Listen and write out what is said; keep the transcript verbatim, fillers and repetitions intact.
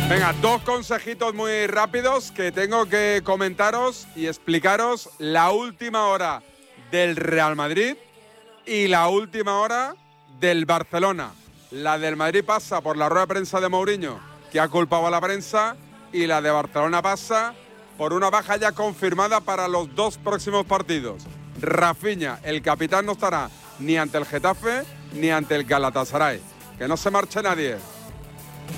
Venga, dos consejitos muy rápidos que tengo que comentaros y explicaros la última hora del Real Madrid y la última hora del Barcelona. La del Madrid pasa por la rueda de prensa de Mourinho, que ha culpado a la prensa, y la de Barcelona pasa por una baja ya confirmada para los dos próximos partidos. Rafinha, el capitán, no estará ni ante el Getafe ni ante el Galatasaray. Que no se marche nadie.